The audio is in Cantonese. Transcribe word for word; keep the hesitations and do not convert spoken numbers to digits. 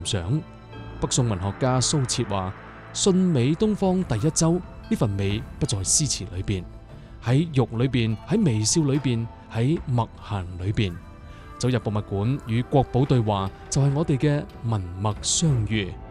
想。北宋文學家蘇轍話：信美東方第一州，呢份美不在詩詞裏邊，喺玉裏邊，喺微笑裏邊，喺默閒裏邊。走入博物館與國寶對話，就係我哋嘅文墨相遇。